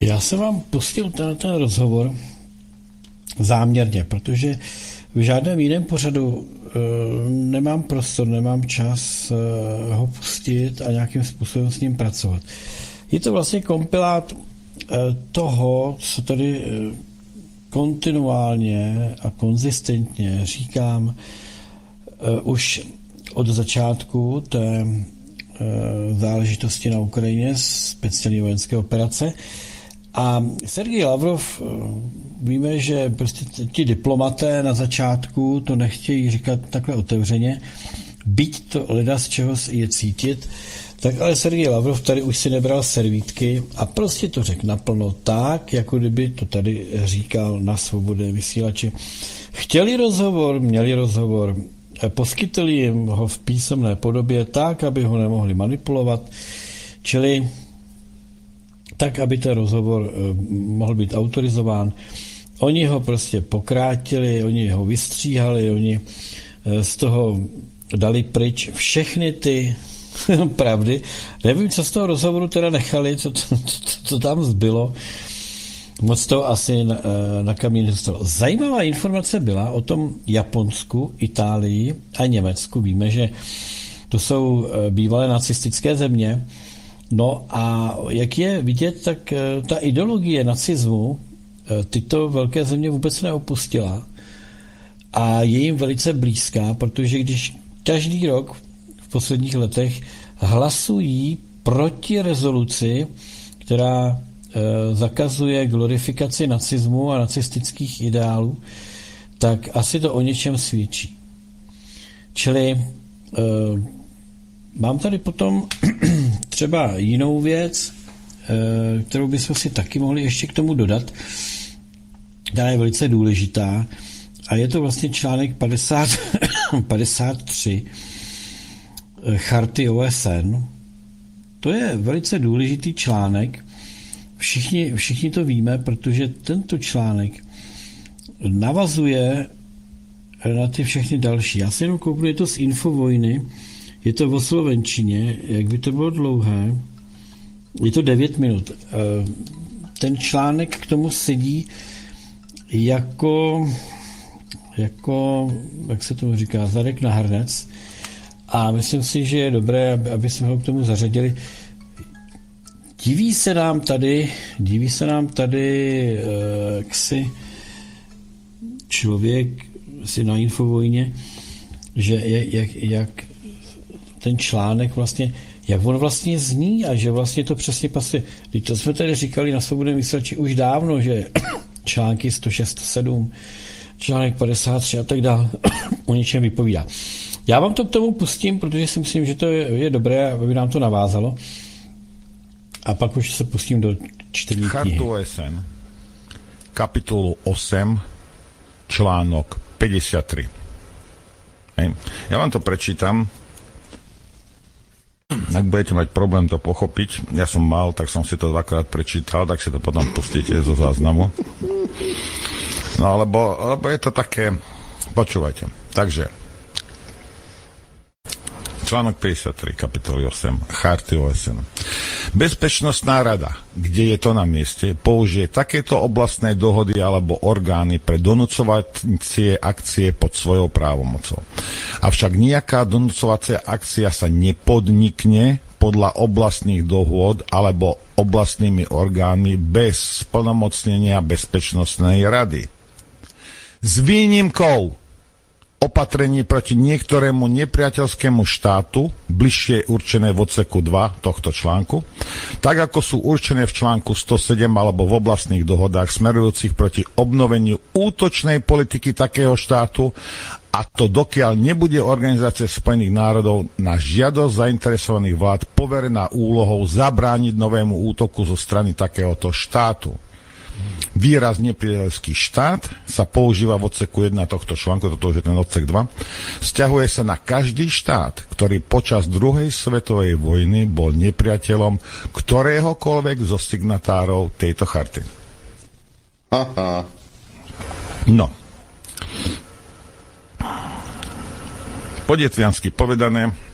Já jsem vám pustil ten rozhovor záměrně, protože v žádném jiném pořadu nemám prostor, nemám čas ho pustit a nějakým způsobem s ním pracovat. Je to vlastně kompilát toho, co tady kontinuálně a konzistentně říkám už od začátku té záležitosti na Ukrajině, speciální vojenské operace. A Sergej Lavrov, víme, že prostě ti diplomaté na začátku to nechtějí říkat takhle otevřeně, byť to leda z čeho je cítit, tak ale Sergej Lavrov tady už si nebral servítky a prostě to řekl naplno tak, jako kdyby to tady říkal na Svobodném vysílači. Chtěli rozhovor, měli rozhovor, poskytli jim ho v písemné podobě tak, aby ho nemohli manipulovat, čili tak, aby ten rozhovor mohl být autorizován. Oni ho prostě pokrátili, oni ho vystříhali, oni z toho dali pryč všechny ty pravdy. Nevím, co z toho rozhovoru teda nechali, co tam zbylo. Moc to asi na kamín dostalo. Zajímavá informace byla o tom Japonsku, Itálii a Německu. Víme, že to jsou bývalé nacistické země. No a jak je vidět, tak ta ideologie nacismu tyto velké země vůbec neopustila a je jim velice blízká, protože když každý rok v posledních letech hlasují proti rezoluci, která zakazuje glorifikaci nacismu a nacistických ideálů, tak asi to o něčem svědčí. Čili mám tady potom třeba jinou věc, kterou bychom si taky mohli ještě k tomu dodat, která je velice důležitá, a je to vlastně článek 53 Charty OSN. To je velice důležitý článek. Všichni to víme, protože tento článek navazuje na ty všechny další. Já si jenom kouknu, je to z Infovojny, je to o slovenčině, jak by to bylo dlouhé, je to 9 minut. Ten článek k tomu sedí jako jak se tomu říká, zadek na hrnec, a myslím si, že je dobré, aby jsme ho k tomu zařadili. Diví se nám tady jaksi člověk si na Infovojně, že jak ten článek vlastně, jak on vlastně zní a že vlastně to přesně pasuje. Teď to jsme tady říkali na Svobodném vysílači už dávno, že články 106, 107, článek 53 a tak dále o něčem vypovídá. Já vám to k tomu pustím, protože si myslím, že to je dobré, aby nám to navázalo. A pak už se pustím do čtení knihy. Chartu OSN, kapitolu 8, článok 53. Hej. Ja vám to prečítam. Ak budete mať problém to pochopiť, ja som mal, tak som si to dvakrát prečítal, tak si to potom pustíte zo záznamu. No lebo je to také, počúvajte. Takže, článok 53, kapitoly 8, Charty OSN. Bezpečnostná rada, kde je to na mieste, použije takéto oblastné dohody alebo orgány pre donúcovacie akcie pod svojou právomocou. Avšak nejaká donúcovacia akcia sa nepodnikne podľa oblastných dohôd alebo oblastnými orgánmi bez splnomocnenia Bezpečnostnej rady. S výnimkou opatrení proti niektorému nepriateľskému štátu, bližšie určené v odseku 2 tohto článku, tak ako sú určené v článku 107 alebo v oblastných dohodách smerujúcich proti obnoveniu útočnej politiky takého štátu, a to dokiaľ nebude Organizácia spojených národov na žiadosť zainteresovaných vlád poverená úlohou zabrániť novému útoku zo strany takéhoto štátu. Výraz nepriateľský štát sa používa v odseku 1 tohto článku, toto už je ten odsek 2, vzťahuje sa na každý štát, ktorý počas druhej svetovej vojny bol nepriateľom ktoréhokoľvek zo signatárov tejto charty. Aha. No. Po detviansky povedané,